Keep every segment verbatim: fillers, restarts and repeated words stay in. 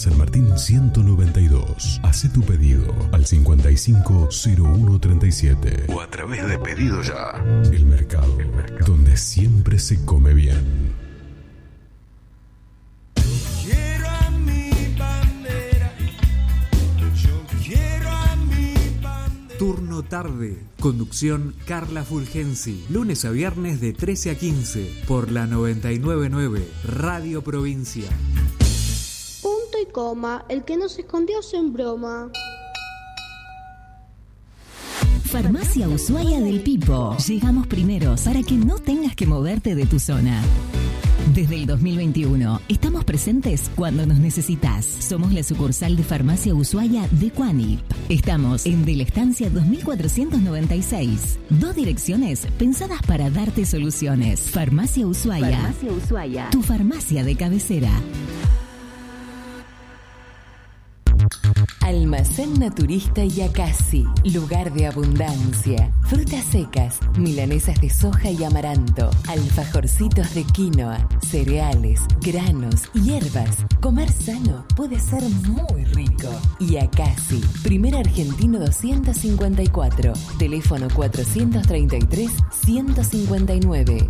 San Martín ciento noventa y dos. Hacé tu pedido al cincuenta y cinco cero uno treinta y siete o a través de Pedido Ya. El mercado, El mercado, donde siempre se come bien. Turno tarde. Conducción Carla Fulgensi. Lunes a viernes de trece a quince por la noventa y nueve punto nueve Radio Provincia. Punto y coma. El que nos escondió sin broma. Farmacia Ushuaia del Pipo. Llegamos primeros para que no tengas que moverte de tu zona. Desde el dos mil veintiuno, estamos presentes cuando nos necesitas. Somos la sucursal de Farmacia Ushuaia de Cuanip. Estamos en De la Estancia dos mil cuatrocientos noventa y seis. Dos direcciones pensadas para darte soluciones. Farmacia Ushuaia. Farmacia Ushuaia. Tu farmacia de cabecera. Almacén Naturista Yacasi, lugar de abundancia. Frutas secas, milanesas de soja y amaranto, alfajorcitos de quinoa, cereales, granos, hierbas. Comer sano puede ser muy rico. Yacasi, primer argentino doscientos cincuenta y cuatro, teléfono cuatrocientos treinta y tres, ciento cincuenta y nueve.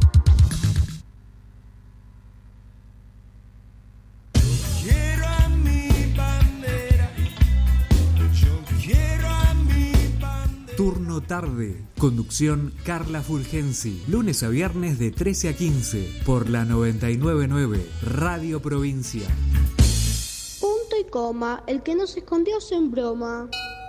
Turno tarde. Conducción Carla Fulgensi. Lunes a viernes de trece a quince por la noventa y nueve punto nueve Radio Provincia. Punto y coma. El que nos escondió sin broma.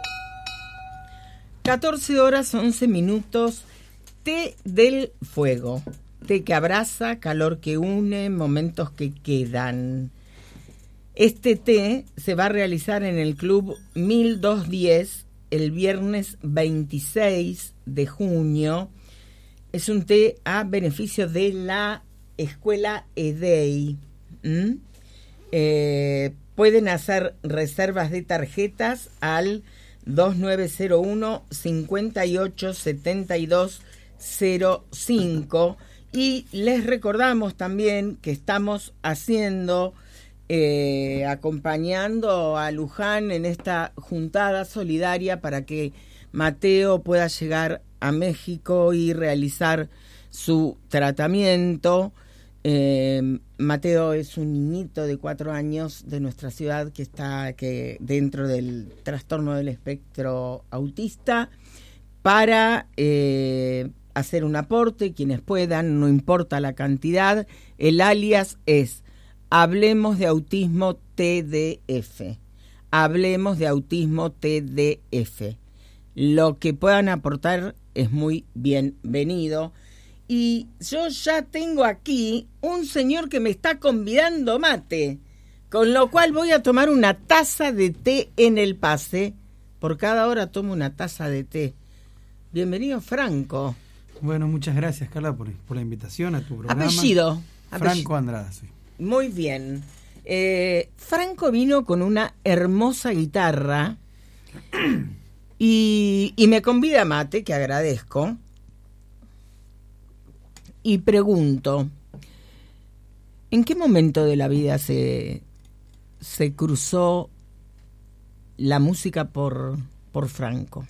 catorce horas once minutos. Té del fuego. Té que abraza, calor que une, momentos que quedan. Este té se va a realizar en el Club mil doscientos diez el viernes veintiséis de junio. Es un té a beneficio de la Escuela E D E I. ¿Mm? Eh, pueden hacer reservas de tarjetas al dos nueve cero uno, cinco ocho siete dos cero cinco y les recordamos también que estamos haciendo Eh, acompañando a Luján en esta juntada solidaria para que Mateo pueda llegar a México y realizar su tratamiento. Eh, Mateo es un niñito de cuatro años de nuestra ciudad que está que dentro del trastorno del espectro autista. Para eh, hacer un aporte, quienes puedan, no importa la cantidad, el alias es Hablemos de Autismo T D F. Hablemos de Autismo T D F. Lo que puedan aportar es muy bienvenido. Y yo ya tengo aquí un señor que me está convidando mate, con lo cual voy a tomar una taza de té en el pase. Por cada hora tomo una taza de té. Bienvenido, Franco. Bueno, muchas gracias, Carla, por, por la invitación a tu programa. Apellido. Franco Apellido. Andrada, sí. Muy bien. Eh, Franco vino con una hermosa guitarra y, y me convida a mate, que agradezco. Y pregunto, ¿en qué momento de la vida se, se cruzó la música por, por Franco?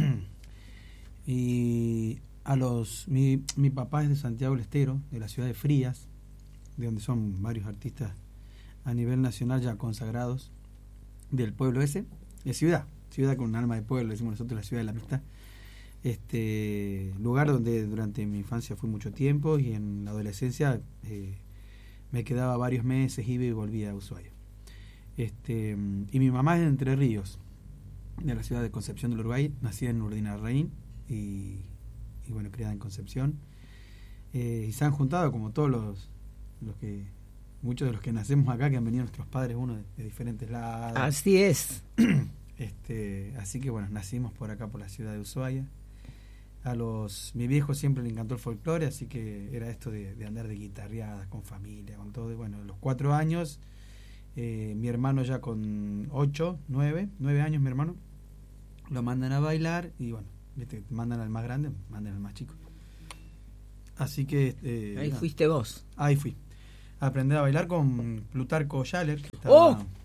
Y a los mi, mi papá es de Santiago del Estero, de la ciudad de Frías, de donde son varios artistas a nivel nacional ya consagrados del pueblo ese, de ciudad, ciudad con un alma de pueblo, decimos nosotros, la ciudad de la amistad. Este lugar donde durante mi infancia fui mucho tiempo y en la adolescencia eh, me quedaba varios meses, iba y volvía a Ushuaia. Este, y mi mamá es de Entre Ríos, de la ciudad de Concepción del Uruguay, nacida en Urdinarraín y, y bueno, criada en Concepción. Eh, y se han juntado como todos los los que muchos de los que nacemos acá, que han venido nuestros padres uno de, de diferentes lados. Así es. Este, así que bueno, nacimos por acá por la ciudad de Ushuaia. A los mi viejo siempre le encantó el folclore, así que era esto de, de andar de guitarreadas con familia, con todo. Y bueno, a los cuatro años, eh, mi hermano ya con ocho, nueve, nueve años, mi hermano, lo mandan a bailar y bueno, viste, mandan al más grande, mandan al más chico. Así que eh, ahí no, fuiste vos. Ahí fui. A aprender a bailar con Plutarco Yaller, que estaba, ¡Oh!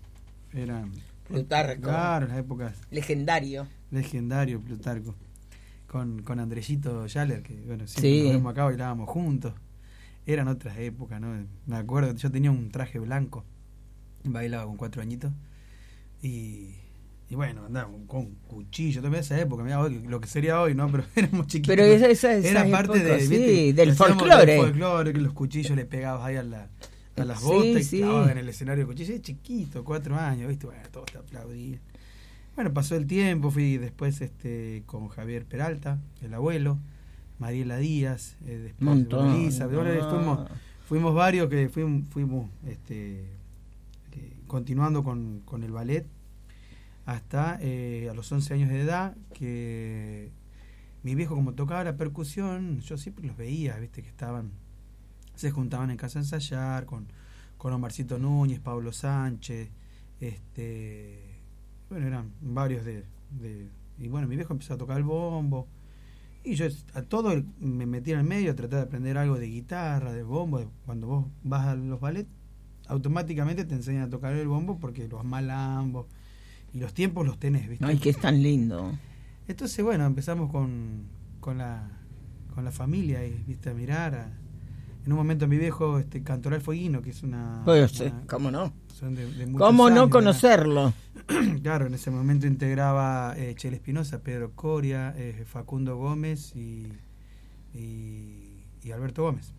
Era Plutarco. Claro, las épocas. Legendario. Legendario Plutarco. Con, con Andrellito Yaller, que bueno, siempre Sí. nos vemos acá, bailábamos juntos. Eran otras épocas, ¿no? Me acuerdo, yo tenía un traje blanco, bailaba con cuatro añitos. Y, y bueno, andaba con cuchillo, también esa época, mirá, hoy, lo que sería hoy, ¿no? Pero éramos chiquitos. Pero esa, esa, esa Era parte época, de, sí, ¿viste? del Hacíamos folclore. Del folclore, que los cuchillos le pegabas ahí a, la, a las Sí, botas sí. y clavabas en el escenario de cuchillos. Chiquito, cuatro años, ¿viste? Bueno, todos te aplaudían. Bueno, pasó el tiempo, fui después este con Javier Peralta, el abuelo, Mariela Díaz, eh, después Montón. Elisa, bueno, Ah. fuimos, fuimos varios que fuimos, fuimos este, eh, continuando con, con el ballet hasta eh, a los once años de edad, que mi viejo, como tocaba la percusión, yo siempre los veía, viste, que estaban, se juntaban en casa a ensayar con, con Omarcito Núñez, Pablo Sánchez, este bueno, eran varios de, de y bueno, mi viejo empezó a tocar el bombo y yo a todo el, me metí en el medio a tratar de aprender algo de guitarra, de bombo. De, cuando vos vas a los ballets automáticamente te enseñan a tocar el bombo porque los malambos y los tiempos los tenés, ¿viste? Ay, que es tan lindo. Entonces, bueno, empezamos con, con la con la familia y, viste, a mirar a, en un momento mi viejo este Cantoral Fueguino, que es una, Pues, una ¿cómo no? son de, de muchos ¿Cómo no años, conocerlo? ¿verdad? Claro, en ese momento integraba eh, Chele Espinosa, Pedro Coria, eh, Facundo Gómez y, y, y Alberto Gómez.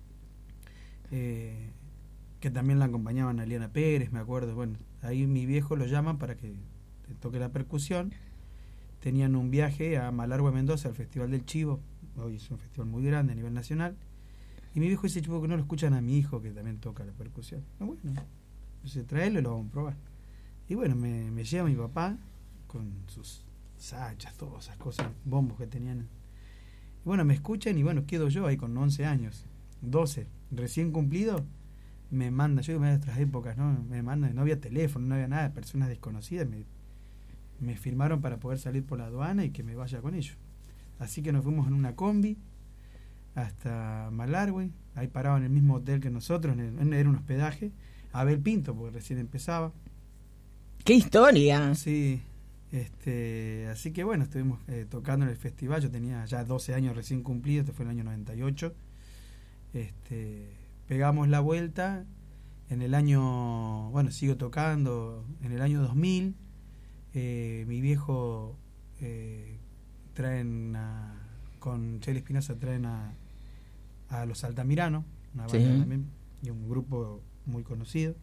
Eh, que también la acompañaban a Eliana Pérez, me acuerdo. Bueno, ahí mi viejo lo llaman para que toque la percusión. Tenían un viaje a Malargüe, Mendoza, al Festival del Chivo. Hoy es un festival muy grande a nivel nacional. Y mi viejo dice, chico, que no lo escuchan a mi hijo, que también toca la percusión. No, bueno, entonces traerlo y lo vamos a probar. Y bueno, me, me lleva mi papá con sus sachas, todas esas cosas, bombos que tenían. Y bueno, me escuchan y bueno, quedo yo ahí con once años, doce, recién cumplido. Me manda, yo digo, de otras épocas, ¿no? Me manda, no había teléfono, no había nada, personas desconocidas me, me firmaron para poder salir por la aduana y que me vaya con ellos. Así que nos fuimos en una combi hasta Malargüe, ahí paraba en el mismo hotel que nosotros, en el, era un hospedaje, Abel Pinto, porque recién empezaba. ¡Qué historia! Sí, este, así que bueno, estuvimos eh, tocando en el festival. Yo tenía ya doce años recién cumplidos, este fue el año noventa y ocho. Este, pegamos la vuelta en el año, bueno, sigo tocando en el año dos mil. Eh, mi viejo eh, traen a, con Chele Espinosa traen a, a los Altamirano, una banda Sí. también, y un grupo muy conocido.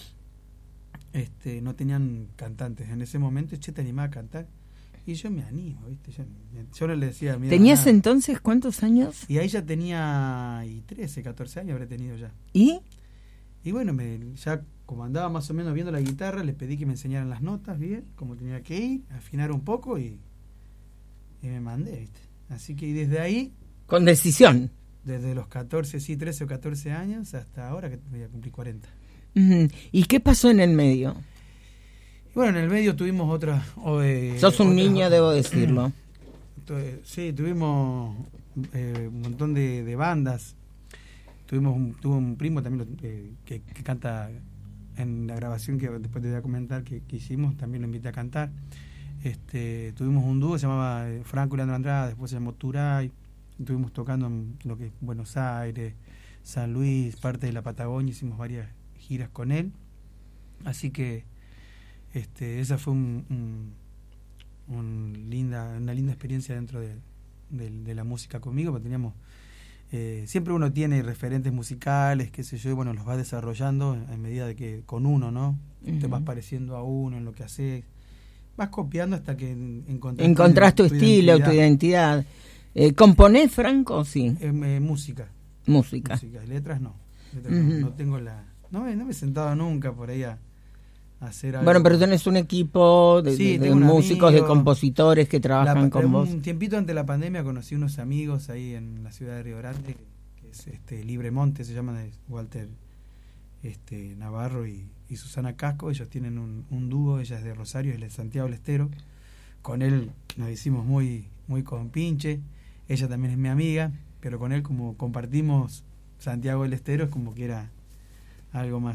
Este, no tenían cantantes en ese momento. Che, te animaba a cantar y yo me animo, ¿viste? Yo, yo no le decía mira, ¿Tenías nada. entonces cuántos años? Y ahí ya tenía y trece, catorce años habré tenido ya. ¿Y? Y bueno, me, ya como andaba más o menos viendo la guitarra, le pedí que me enseñaran las notas bien, como tenía que ir, afinar un poco y, y me mandé, ¿viste? Así que y desde ahí, Con decisión. desde los catorce, sí, trece o catorce años hasta ahora que voy a cumplir cuarenta. Ujú. ¿Y qué pasó en el medio? Y bueno, en el medio tuvimos otras... Eh, Sos un otras- niño, debo decirlo. Tu- Sí, tuvimos eh, un montón de, de bandas. Tuvimos un, tuvo un primo también lo- eh, que, que canta en la grabación que después te voy a comentar que, que hicimos, también lo invité a cantar. Este, tuvimos un dúo, se llamaba eh, Franco y Leandro Andrade, después se llamó Turay. Estuvimos tocando en lo que es Buenos Aires, San Luis, parte de la Patagonia, hicimos varias giras con él. Así que este, esa fue un, un, un linda, una linda experiencia dentro de, de, de la música conmigo, porque teníamos eh, siempre uno tiene referentes musicales, qué sé yo, y bueno, los vas desarrollando en medida de que con uno, ¿no? Uh-huh. Te vas pareciendo a uno en lo que haces, vas copiando hasta que en- encontrás, Encontrás tu, estilo, identidad. tu identidad. Eh, ¿Componés, Franco? Sí. Eh, eh, música, Música. música, letras no, letras Uh-huh. no, no tengo la, no me, no me he sentado nunca por ahí a, a hacer algo. Bueno, pero tenés un equipo de, Sí, de- de tengo un músicos, de amigo. compositores que trabajan La- con vos. Un tiempito antes de la pandemia conocí unos amigos ahí en la ciudad de Río Grande, que es este Libre Monte, se llama, de Walter este Navarro y, y Susana Casco. Ellos tienen un, un dúo, ella es de Rosario, él es de Santiago del Estero. Con él nos hicimos muy, muy compinche. Ella también es mi amiga, pero con él como compartimos Santiago del Estero es como que era algo más,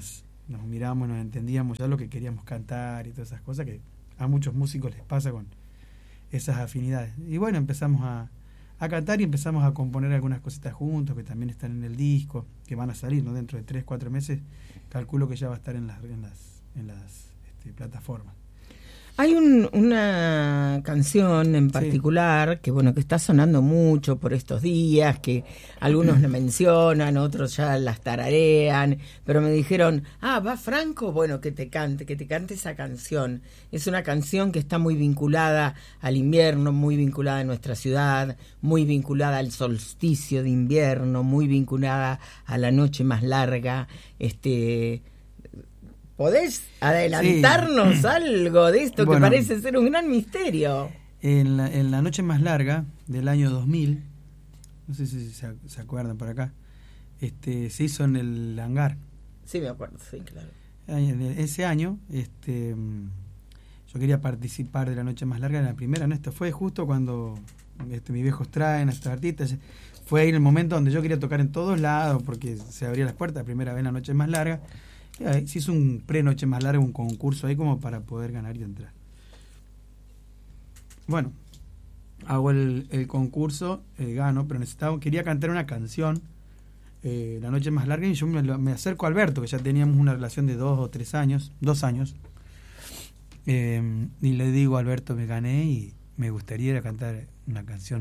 nos mirábamos, nos entendíamos ya lo que queríamos cantar y todas esas cosas que a muchos músicos les pasa con esas afinidades. Y bueno, empezamos a, a cantar y empezamos a componer algunas cositas juntos que también están en el disco, que van a salir, ¿no? Dentro de tres, cuatro meses, calculo que ya va a estar en las, en las, en las este, plataformas. Hay un, una canción en particular sí. que bueno que está sonando mucho por estos días, que algunos la mencionan, otros ya las tararean, pero me dijeron, ah, va Franco, bueno, que te cante, que te cante esa canción. Es una canción que está muy vinculada al invierno, muy vinculada a nuestra ciudad, muy vinculada al solsticio de invierno, muy vinculada a la noche más larga, este... ¿Podés adelantarnos sí. algo de esto bueno, que parece ser un gran misterio? En la, en la noche más larga del año dos mil, no sé si se, se acuerdan por acá, este, se hizo en el hangar. Sí, me acuerdo, sí, claro. Ese año, este, yo quería participar de la noche más larga, en la primera, ¿no? Esto fue justo cuando este, mis viejos traen a estos artistas. Fue ahí en el momento donde yo quería tocar en todos lados, porque se abrían las puertas, la primera vez en la noche más larga. Se hizo un pre-noche más largo, un concurso ahí como para poder ganar y entrar. Bueno, hago el, el concurso, eh, gano, pero necesitaba, quería cantar una canción, eh, la noche más larga, y yo me, me acerco a Alberto, que ya teníamos una relación de dos o tres años, dos años, eh, y le digo a Alberto, me gané y me gustaría ir a cantar una canción.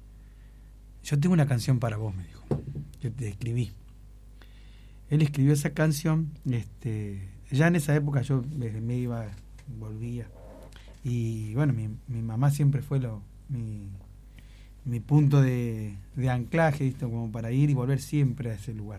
Yo tengo una canción para vos, me dijo, que te escribí. Él escribió esa canción, este, ya en esa época yo me, me iba, volvía, y bueno, mi, mi mamá siempre fue lo, mi, mi punto de, de anclaje, ¿viste? Como para ir y volver siempre a ese lugar.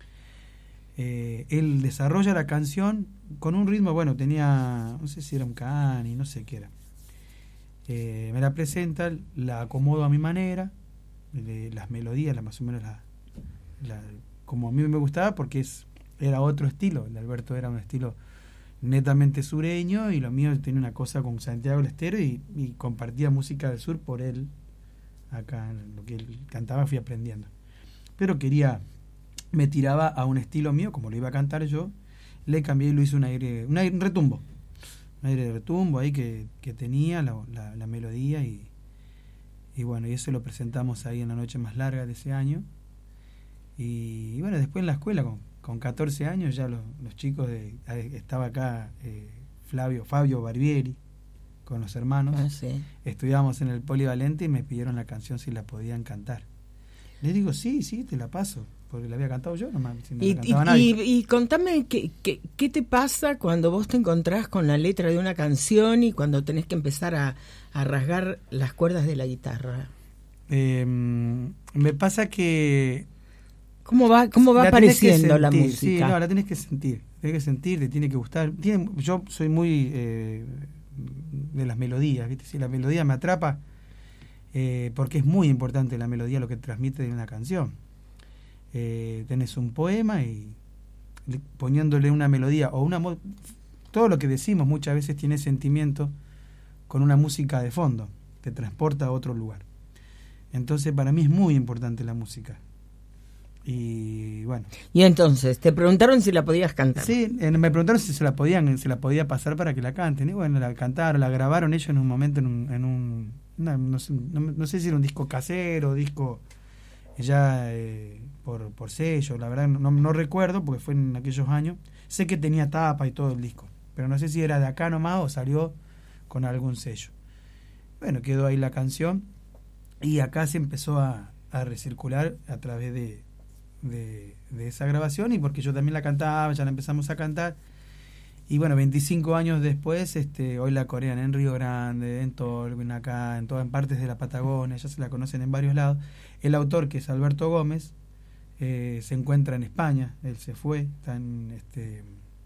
Eh, él desarrolla la canción con un ritmo, bueno, tenía, no sé si era un cani, no sé qué era. Eh, me la presenta, la acomodo a mi manera, de, las melodías, la, más o menos la... la como a mí me gustaba, porque es era otro estilo. El Alberto era un estilo netamente sureño y lo mío tenía una cosa con Santiago del Estero y, y compartía música del sur por él. Acá lo que él cantaba fui aprendiendo. Pero quería, me tiraba a un estilo mío, como lo iba a cantar yo, le cambié y lo hice un aire, un, aire, un retumbo. Un aire de retumbo ahí que, que tenía la, la, la melodía y, y bueno, y eso lo presentamos ahí en la noche más larga de ese año. Y, y bueno, después en la escuela, con, con catorce años, ya los, los chicos, de, estaba acá eh, Flavio, Fabio Barbieri, con los hermanos, ah, sí. Estudiábamos en el Polivalente y me pidieron la canción si la podían cantar. Les digo, sí, sí, te la paso, porque la había cantado yo nomás, si no y, la cantaba y, nadie. Y, y contame, ¿qué, qué, ¿qué te pasa cuando vos te encontrás con la letra de una canción y cuando tenés que empezar a, a rasgar las cuerdas de la guitarra? Eh, me pasa que... ¿Cómo va, cómo va apareciendo la música? Sí, no, la tenés que sentir, tenés que sentir, te tiene que gustar. Tiene, yo soy muy eh, de las melodías, ¿viste? Si la melodía me atrapa, eh, porque es muy importante la melodía, lo que transmite de una canción. Eh, tenés un poema y poniéndole una melodía o una... Todo lo que decimos muchas veces tiene sentimiento con una música de fondo, te transporta a otro lugar. Entonces para mí es muy importante la música. Y bueno. Y entonces, te preguntaron si la podías cantar. Sí, eh, me preguntaron si se la podían, se la podía pasar para que la canten. Y bueno, la cantaron, la grabaron ellos en un momento en un, en un una, no, sé, no, no sé si era un disco casero, disco ya eh, por, por sello, la verdad no, no recuerdo porque fue en aquellos años. Sé que tenía tapa y todo el disco, pero no sé si era de acá nomás o salió con algún sello. Bueno, quedó ahí la canción y acá se empezó a, a recircular a través de De, de esa grabación y porque yo también la cantaba, ya la empezamos a cantar y bueno, veinticinco años después este, hoy la corean en Río Grande, en Tolwyn, acá, en todas partes de la Patagonia, ya se la conocen en varios lados. El autor, que es Alberto Gómez, eh, se encuentra en España, él se fue, está en este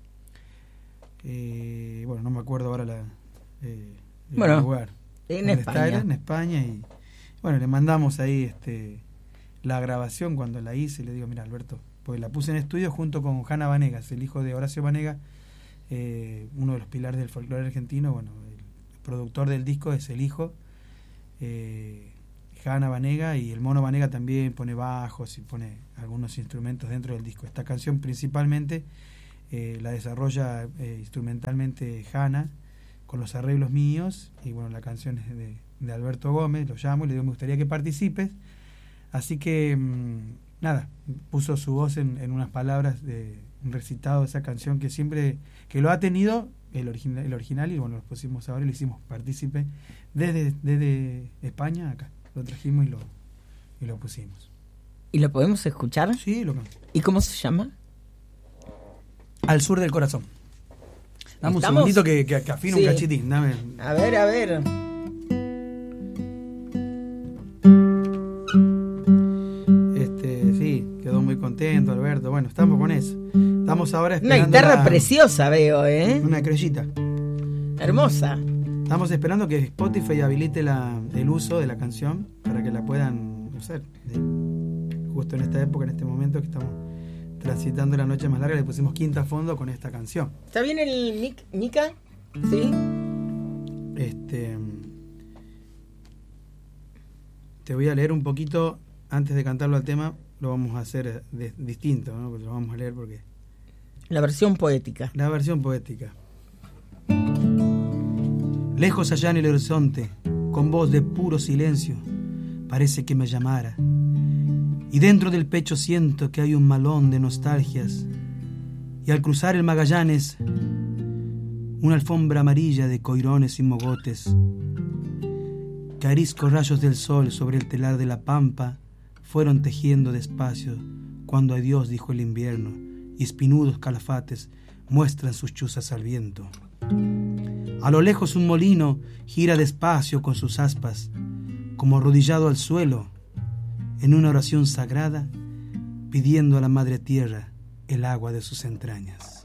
eh, bueno, no me acuerdo ahora la, eh, el bueno, lugar en España. Está, en España y bueno, le mandamos ahí este la grabación cuando la hice, le digo, mira Alberto, porque la puse en estudio junto con Jana Vanegas, el hijo de Horacio Vanegas, eh, uno de los pilares del folclore argentino. Bueno, el productor del disco es el hijo, eh, Jana Vanegas, y el Mono Vanegas también pone bajos y pone algunos instrumentos dentro del disco. Esta canción principalmente eh, la desarrolla eh, instrumentalmente Hanna, con los arreglos míos, y bueno, la canción es de, de Alberto Gómez. Lo llamo y le digo, me gustaría que participes. Así que, mmm, nada, puso su voz en, en unas palabras de un recitado de esa canción que siempre, que lo ha tenido el original, el original y bueno, lo pusimos ahora y lo hicimos partícipe desde, desde España acá. Lo trajimos y lo, y lo pusimos. ¿Y lo podemos escuchar? Sí, lo ¿Y cómo se llama? Al sur del corazón. Dame un ¿Estamos? segundito que, que, que afino Sí. un cachitín. Dame. A ver, a ver. Este, sí, quedó muy contento Alberto. Bueno, estamos con eso. Estamos ahora Una esperando guitarra la- preciosa veo, ¿eh? una creyita. Hermosa. Estamos esperando que Spotify habilite la, el uso de la canción para que la puedan usar. ¿Sí? Justo en esta época, en este momento que estamos transitando la noche más larga, le pusimos quinta a fondo con esta canción. ¿Está bien el mic, Mica? Sí. Este, te voy a leer un poquito antes de cantarlo al tema. Lo vamos a hacer de- distinto, ¿no? Porque lo vamos a leer porque La versión poética. la versión poética. Lejos allá en el horizonte, con voz de puro silencio, parece que me llamara. Y dentro del pecho siento que hay un malón de nostalgias. Y al cruzar el Magallanes, una alfombra amarilla de coirones y mogotes. Cariscos rayos del sol sobre el telar de la pampa fueron tejiendo despacio cuando adiós dijo el invierno, y espinudos calafates muestran sus chuzas al viento. A lo lejos un molino gira despacio con sus aspas, como arrodillado al suelo, en una oración sagrada, pidiendo a la madre tierra el agua de sus entrañas.